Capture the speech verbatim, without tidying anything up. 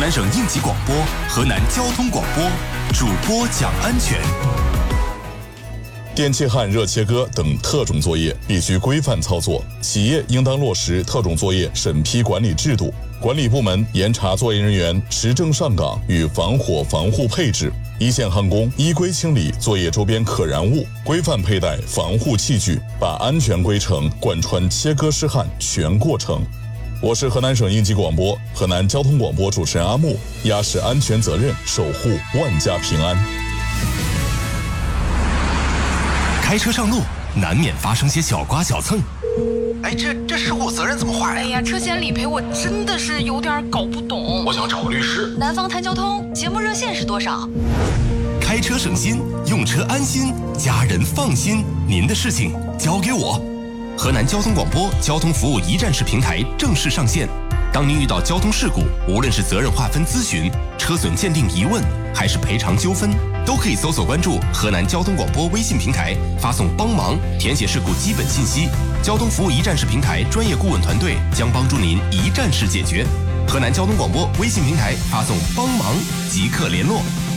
南省应急广播、河南交通广播，主播讲安全。 电气焊热切割等特种作业必须规范操作，企业应当落实特种作业审批管理制度，管理部门严查作业人员持证上岗与防火防护配置，一线焊工依规清理作业周边可燃物，规范佩戴防护器具，把安全规程贯穿切割施焊全过程。我是河南省应急广播、河南交通广播主持人阿木，压实安全责任，守护万家平安。 开车上路难免发生些小刮小蹭， 哎，这这事故责任怎么划呀？ 哎呀，车险理赔我真的是有点搞不懂。 我想找个律师。 南方谈交通节目热线是多少？ 开车省心，用车安心，家人放心。您的事情交给我。河南交通广播交通服务一站式平台正式上线。当您遇到交通事故，无论是责任划分咨询、车损鉴定疑问，还是赔偿纠纷，都可以搜索关注河南交通广播微信平台，发送帮忙，填写事故基本信息。交通服务一站式平台专业顾问团队将帮助您一站式解决。河南交通广播微信平台发送帮忙即刻联络。